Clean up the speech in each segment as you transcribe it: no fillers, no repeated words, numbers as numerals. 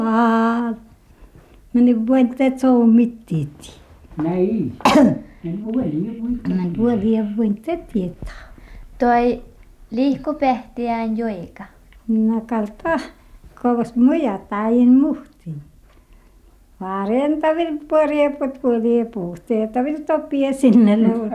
Men voitte so mittiti. Nej, en vuoli Men vuolia voitte tietää. Toi liihkupehtiään joika. Nakalta kovas muja tain muhtiin. Varentavil porjeput vuolia puhteetavil topia sinne leuun.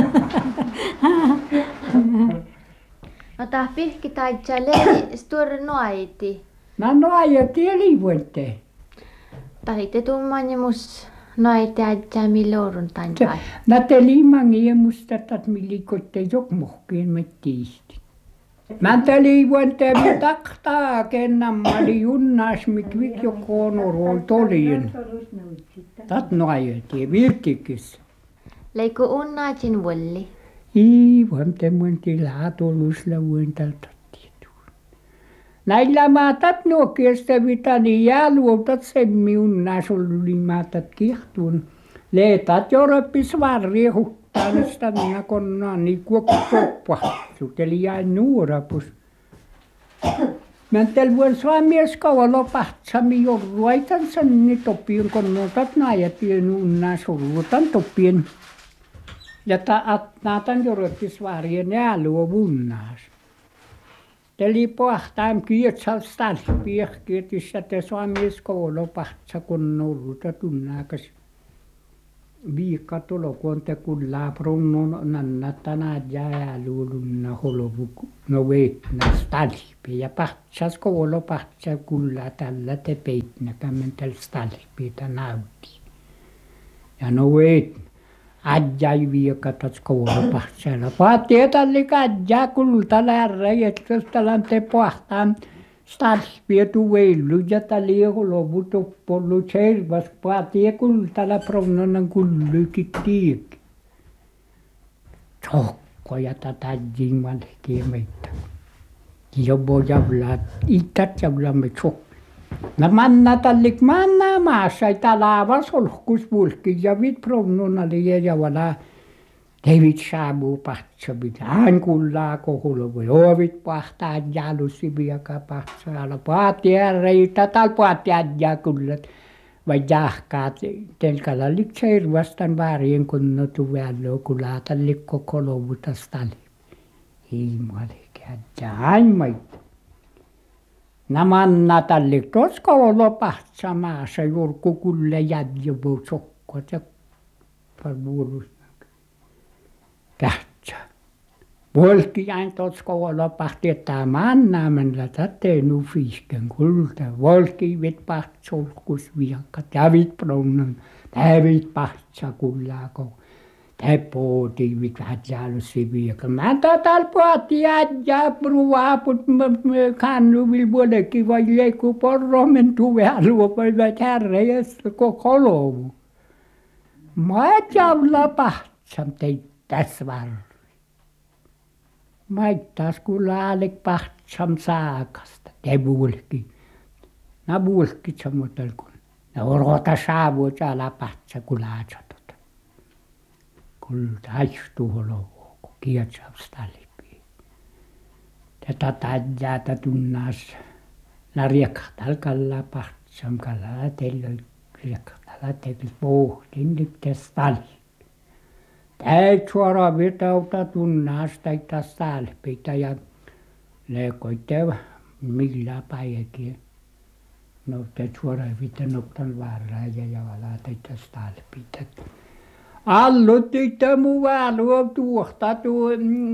No tää pihki taitsa lei stor noiti. no ajettiin liivuitte. Tahitte tummanjemus noiti aitsa millourun tantai. Nätte liimangia musta tat millikoitte jokmohkiin me tiisti. Mä liivuitte me taktaa kennammali junnas mit vik jokonorol tolien. Tat no ajettiin virkikis. Leiku unnaatin volli. Iivan temmonti laatulusla vuintalta tietuun. Näillä maatat nuokiesta vitani jääluotat semmi unnas oli maatat kihtuun. Leetat jorppis varri huttaanesta minä konnaan niin kuokkoppa. Suteli jäi nuorapus. Mäntel vuon saamies kauan pahtsami jorruaitan sanni topion konnotat naajatien unnas olluotan topien. Ja naatan jorppis varjen jääluo vunnaas. Teli pohtaan kietsal stalpiehkietissä te saamies kauan pahtsa konnolluta tunnaakas. Viikka tolokuon te kullaa prunnon nannatana jääluolunna holovu no veitna stalpi ja pahtsas koolo pahtsa kullaa tällä te peitnäkämmen tällä stalpiita nauti. Ja no veitna adjai viikka tats koolo pahtsalla. Pahtietalli kadjaa kulta lärräjät köstälan te pohtaan stalpia tuvellu ja tali holovu toppollu servas paatie kultala pronnonan kulluki tiek. Tokko ja tatajin malkee meitä. Jobo javla itat javlamme tsokki. Na manna tallik manna maassa ei talava solhkus vulki ja vit pronnonali ja javala. David saabu pahtsa mitään kullaa kohulu voi ovit pahtaa jalusi viaka pahtsaalla paatia reitä tal paatia ja kullat vai jahkaat telkalla likseen vastaan vaarien kunno tuvello kulata likko kolovutas tali hiimalikä jaimai namanna tallik toska olo pahtsa maassa jurku kulle jadjobu sokkot ja parvuulus tähtsä. Volki jäin totskolla pahti, että mannaamen lätä teenu fisken kulta. Volki vit paht solkus viakka. Tävit pronnan. Tävit pahtsa kullaako. Täpooti vit vähät jäälysi viakka. Mä tätäl paati jädjää pruvaaput. Kannu vil vuodekin vai leiku porromen tuvealuo. Vai härreästä koko lovu. Mä et javla pahtsam teit. Tässä varri. Maittas kun laalek pahtsam saakasta. Te vuolki. Na vuolki samotel kun. Na orota saavuot ala pahtsa kun laatsatot. Kun taistu holovuo, kun kietsaus talipi. Tätä tajjata tunnas. Na riekahtal kalla pahtsam kalla telloi. Riekahtala teki pohtin nyt talipi. Täit suoraan vitauta tunnaasta taita stalpita ja leikoitte millä päiväkin. No täit suoraan vita noktan varraa ja javala taita stalpita. Allutitte mua luo tuohta tuo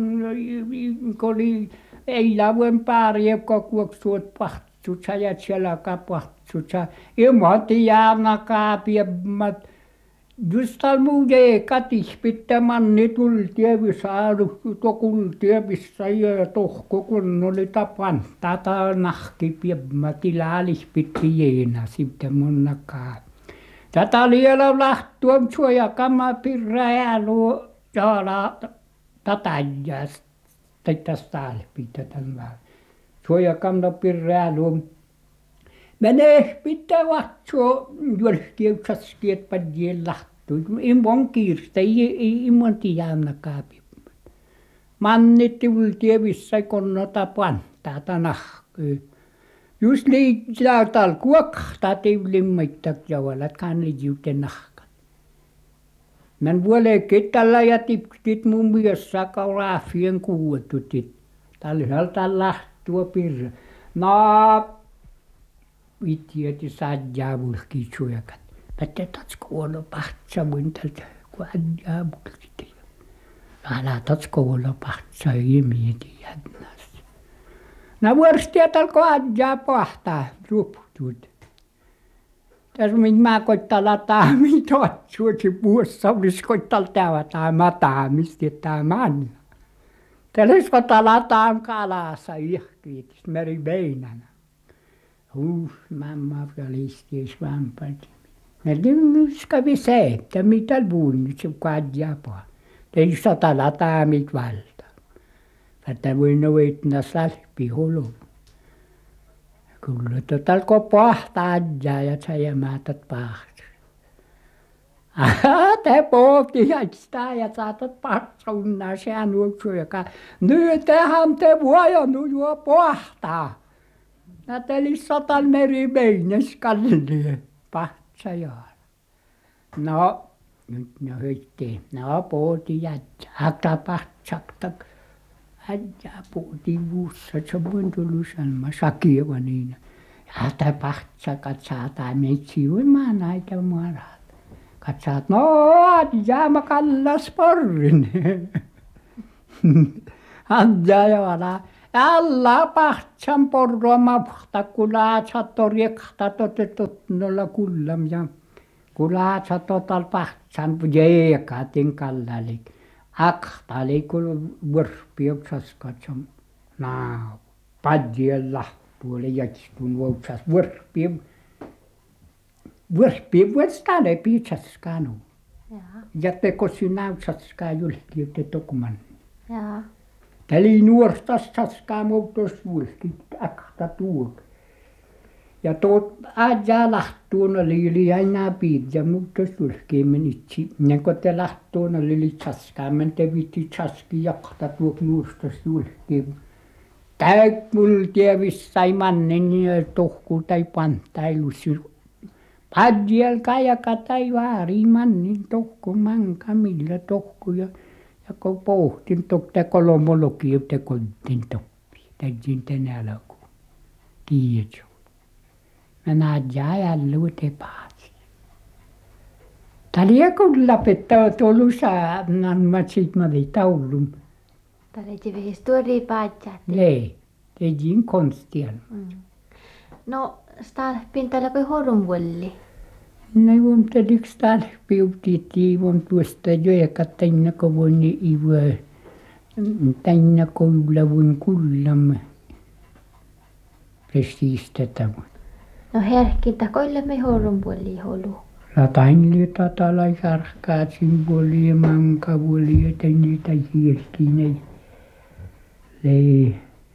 koli ei lavuen pari kuoksuot pahtsutsa ja siellä kapahtsutsa. Ilmoitti jäännakaapiemmat. Just al muuden katihpitta manni tultie saadu kultievissä ja tohko kun oli tapan tata nahki piemmä tilaalihpitti jeena sitten monnakaan. Tätä liela lahtua suojakama pirää luo jaala tatajas tästä alpita tämän suojakamna pirää luo. Menee pitää vahtsua jolkiuksaskeet padjien lahtu. Imon kiirstä, imon tiedä kaapi. Mannitti ultievissä konnota pantaa tanahkyy. just tal kuokta tivlimmittak javalat kan juuten nahkat. Men vuole kitalla ja tiptit mun miessä kalafien kuututit. Tällä lähtua pirra. No, itieti sajaa vulki suojakat. Pätte tatsko olla pahtsa muintalta, kun adjaa vulkiti. Älä tatsko olla pahtsa imieti jännästi. No vuorstia talko adjaa pahtaa ruptut. Tässä mä koittaa lataa mitä suosi puossa, olisi koittaa tävätä mataa, mistä tämä manna. Tällais koittaa lataa kalassa ihkiitis meri veinänä. Mamma välisti svampati. Ja nyt kävi se, että mitä vuonna se kadjaa paha. Ei sata lataa mit valta. Että voi noitna salpi holo. Kyllä tuota alkoi pahtaa adjaa ja säjämätät pahtaa. Te pohti ja sitä ja saatat pahtsunnaa sehän uoksu joka. Nythän te voivat juo pahtaa. Ja teillä satan meri meines kallee pahtsajaa. No, nyt ne höitti. No, pohti ja hakta pahtsakta. Äijää pohti vuossa, se on tullut sanomaan sakieva niin. Ja tämä pahtsa katsataa meitsi uimaan aika marat. Katsaat, no, äijää mä kallas porrin. Äijää joala. Alla pahtsan porroa mafta, kun laatsat on riekta totetutnolla kullam ja kun laatsat total pahtsan jeekatin kallalik. Aktali kun vörppiuksas katsom naa padjella puoli jäkistun vuoksas vörppi vuostane piitsaskanu. Ja teko synäytsaskaan julkiutte tokuman. Jaa. Täli nuorstas saskaa muutos vuoski akta tuok. Ja tuot ajaa lahtuun liili aina piit ja muutos vuoski menitsi. Ja kun te lahtuun liili saskaa, men te viti saski jakta tuok nuorstas vuoski. Täyk mul tievissai mannen ja tohku tai pantailusi. Padjel kajaka tai vaari mannin tohku manka millä tohku ja kun pohtin tuota kolmologia, että kontin toppi. Täytin tänään alkuun. Kiitos. Mä näen jäällä te paatsi. Täällä ei kyllä pettaa tuolla mä sit mä tein taulun. Täällä ei tiedä historia paatsaat. Ei, tein konstia. No, sitä pintalla kuin horunvolli. No on yksi täällä piuttiin, on tuosta joeka tänne kun voin ivoa. Tänne koululla voin kullamme. Prestiistetä. No herkintä, koille me horunvolli holu. Latain liitä talaisarkkaa symbolia, mankavolia, niitä hiirtiin. Ei.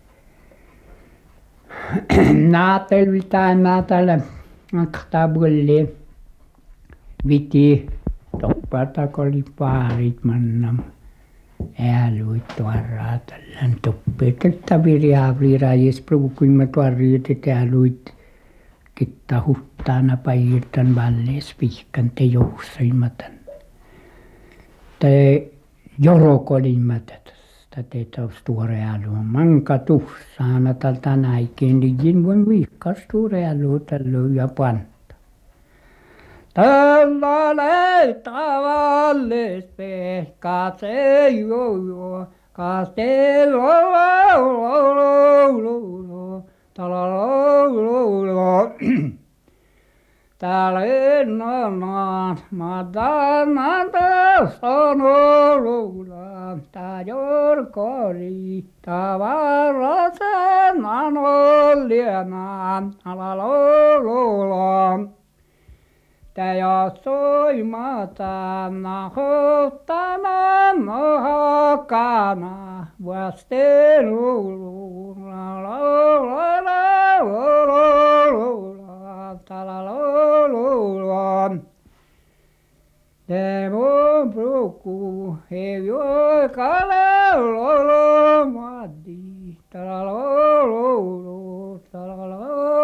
Naatelvitaan naatalla aktavuolle. Viti toppata oli paarit mannam. Ääluit tuoraa tällän toppeet. Kettä virjaa jes pruukuimme tuoriit, että ääluit kitta huttaana pairtan vallees vihkan te joussaimatan. Te jorokolimmat. Te taus tuore ääluun. Manka tuhsaana tältä näikeen, niin voin vihkas tuore ääluun tällöin ja panna. Tällä leittavalles pehkase jo, kastelo täällä madana tastanolulla, ta jorkori tavarasen anoliana alalolulla. Tää soimata nahottana nohokana vastelululla talalolulla. Demon pruku hevio kalelolo madi talalolu talalolu.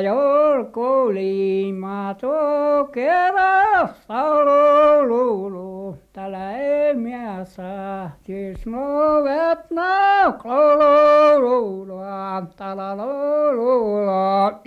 jolkoli mato kerrassa lulu. Täällä ei mie saa, siis novet naukloulua, talaloulua.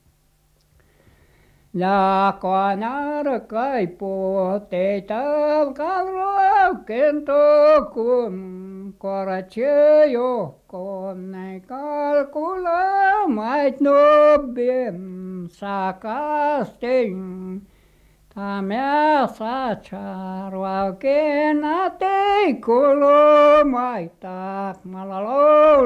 Ja konar kaipuu teitä kalroken kun koratse johkoon näin kalkula mait nobben sakasten. Tamia satsarua kenä tei kolomaita malalo.